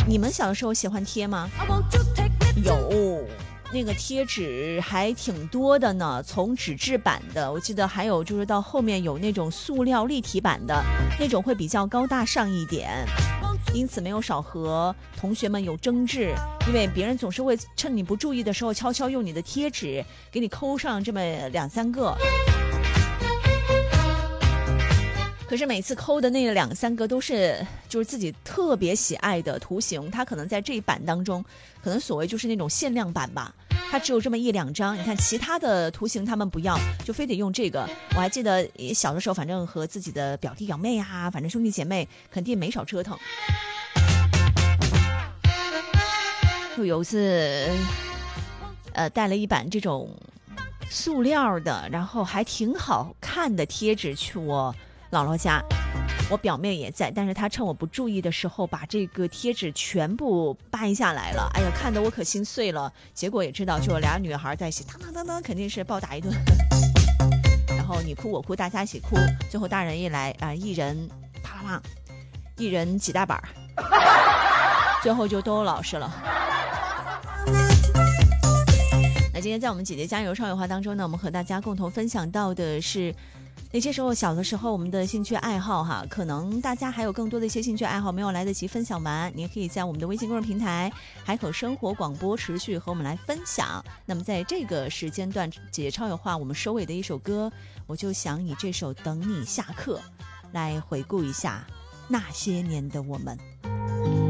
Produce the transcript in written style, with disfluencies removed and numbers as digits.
你们小的时候喜欢贴吗？有，那个贴纸还挺多的呢，从纸质版的，我记得还有就是到后面有那种塑料立体版的，那种会比较高大上一点，因此没有少和同学们有争执，因为别人总是会趁你不注意的时候悄悄用你的贴纸给你抠上这么2-3个。可是每次抠的那2-3个都是就是自己特别喜爱的图形，它可能在这一版当中，可能所谓就是那种限量版吧，它只有这么1-2张。你看其他的图形他们不要，就非得用这个。我还记得小的时候，反正和自己的表弟表妹啊，反正兄弟姐妹肯定没少折腾。就有一次，带了一版这种塑料的，然后还挺好看的贴纸去我姥姥家，我表妹也在，但是她趁我不注意的时候把这个贴纸全部掰下来了，哎呀，看得我可心碎了。结果也知道，就俩女孩在一起，当当当当，肯定是暴打一顿。然后你哭我哭，大家一起哭，最后大人一来啊，一人啪啪啪，一人几大板，最后就都老实了。那今天在我们姐姐加油少女话当中呢，我们和大家共同分享到的是那些时候小的时候我们的兴趣爱好哈，可能大家还有更多的一些兴趣爱好没有来得及分享完，你也可以在我们的微信公众平台海口生活广播持续和我们来分享。那么在这个时间段姐姐超有话我们收尾的一首歌，我就想以这首等你下课来回顾一下那些年的我们。